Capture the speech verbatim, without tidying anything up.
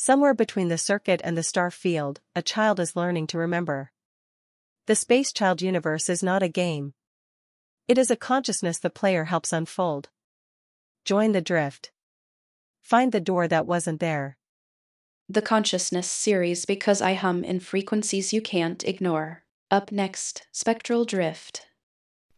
Somewhere between the circuit and the star field, a child is learning to remember. The Space Child universe is not a game. It is a consciousness the player helps unfold. Join the drift. Find the door that wasn't there. The Consciousness series, because I hum in frequencies you can't ignore. Up next, Spectral Drift.